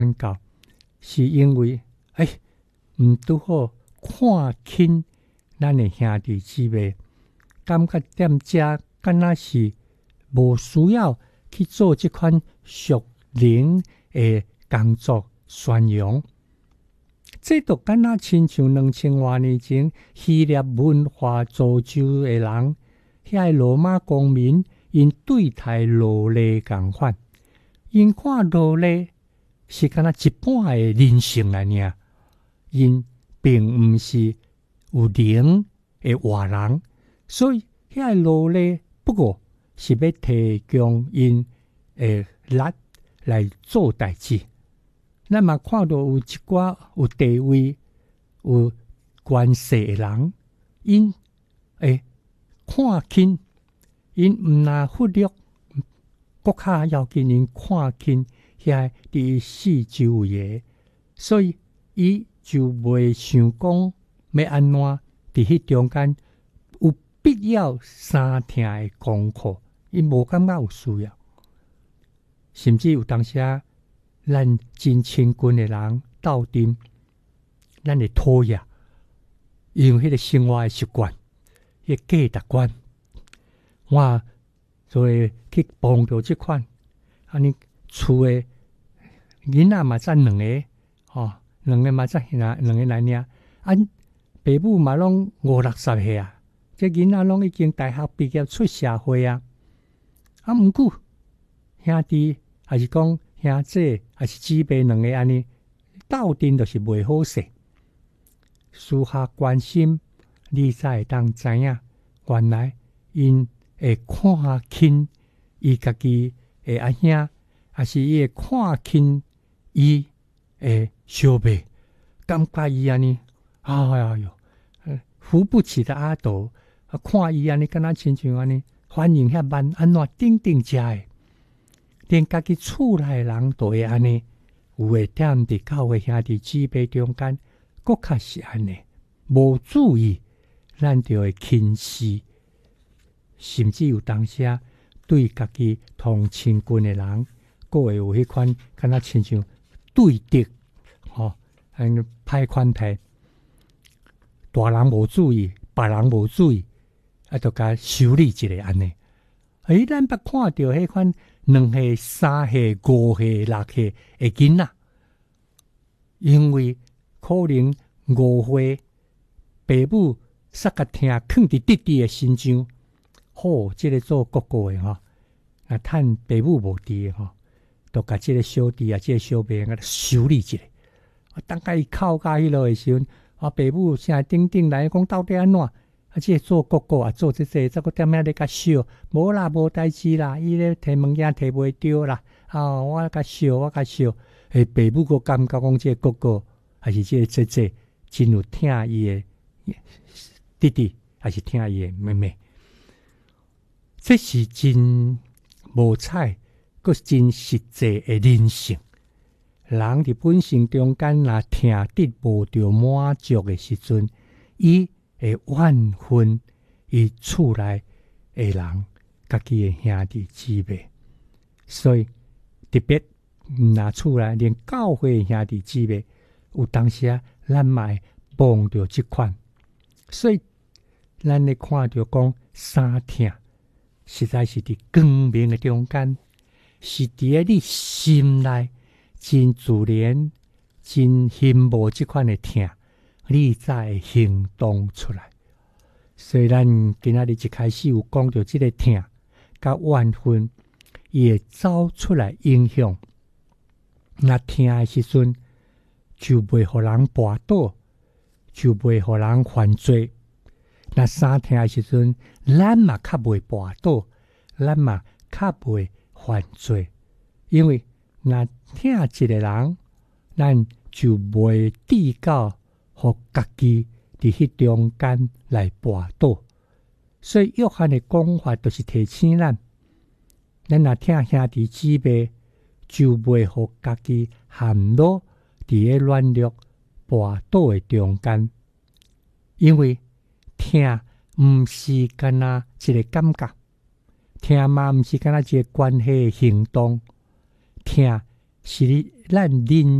宣告，是因为毋拄好看轻咱的兄弟姊妹，感觉踮遮敢若是无需要去做即款属灵的工作宣扬。这都敢若亲像2000多年前希腊文化造就的人，遐罗马公民因对待奴隶共款，因看奴隶是敢若一半的人性来尔，因并毋是有灵的活人，所以遐奴隶不过是要提供因的力来做代志。咱嘛看到有一寡有地位、有关系的人，因会看轻，因毋若忽略国较要紧，因看轻遐伫四周围的，所以伊就袂想讲要安怎伫迄中间有必要三听的功课，伊无感觉有需要，甚至有当时咱真亲近的人斗阵，咱会讨厌，因为迄个生活的习惯、迄个价值观，我就会去帮助即款。安尼厝的囡仔嘛才两个，两个嘛才两个来尔。爸母嘛拢50、60岁啊，这囡仔拢已经大学毕业出社会啊。毋过兄弟还是讲兄姐还是姊妹两个安尼斗阵，就是袂好势。私下关心，你才会当知影，原来因会看轻伊家己的阿兄，还是伊会看轻伊的小妹，感觉伊安尼，扶不起的阿斗，看伊安尼，敢若亲像安尼，反应遐慢，安怎顶食的，连家己厝内的人都会安尼，有会踮伫教会兄弟姊妹中间，搁较是安尼，无注意，咱就会轻视，甚至有当时对家己同亲近的人，搁会有迄款敢若亲像对敌，歹款待。大人无注意，别人无注意，就甲修理一下安尼。咱捌看到迄款2岁、3岁、5岁、6岁的囡仔，因为可能误会爸母煞甲听囥伫弟弟的身上，即个做哥哥的趁爸母无伫的就甲即个小弟即个小妹修理一下。当甲伊哭甲迄落的时阵，爸母声顶来讲到底安怎？即个做哥哥做这再搁踮遐咧甲笑，无啦，无代志啦，伊咧摕物件摕袂着啦，我甲笑。爸母个感觉讲，即个哥哥还是即个姐姐真有听伊的弟弟，还是听伊的妹妹，这是真无彩，阁是真实际的人性。人伫本性中间，若听得无着满足的时阵，伊会怨恨伊厝内的人，家己的兄弟姊妹。所以特别若厝内连教会的兄弟姊妹，有当时咱嘛会碰到即款。所以咱咧看到讲三听，实在是伫光明的中间，是伫咧你心内真自然、真羡慕即款的听，你才会行动出来。所以咱今仔日一开始有讲到即个听，甲怨恨，伊会走出来影响。若听的时阵，就袂互人绊倒，就袂互人犯罪。若三听的时阵，咱嘛较袂绊倒，咱嘛较袂犯罪，因为若听一个人，咱就袂抵到互家己伫迄中间来跋倒。所以约翰的讲法就是提醒咱若听兄弟姊妹，就袂互家己陷落伫咧软弱跋倒的中间。因为听毋是干那一个感觉，听嘛毋是干那一个关系的行动，听是咱人